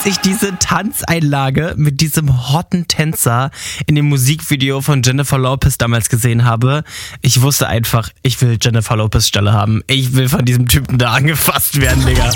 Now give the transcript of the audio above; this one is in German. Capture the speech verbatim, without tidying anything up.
als ich diese Tanzeinlage mit diesem hotten Tänzer in dem Musikvideo von Jennifer Lopez damals gesehen habe, ich wusste einfach, ich will Jennifer Lopez Stelle haben. Ich will von diesem Typen da angefasst werden, Digga.